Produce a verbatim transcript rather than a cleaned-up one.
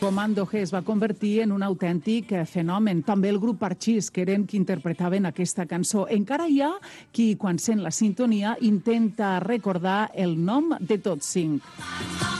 Comando G es va convertir en un autèntic fenomen. També el grup Parchís, que eren qui interpretaven aquesta cançó. Encara hi ha qui, quan sent la sintonia, intenta recordar el nom de tots cinc.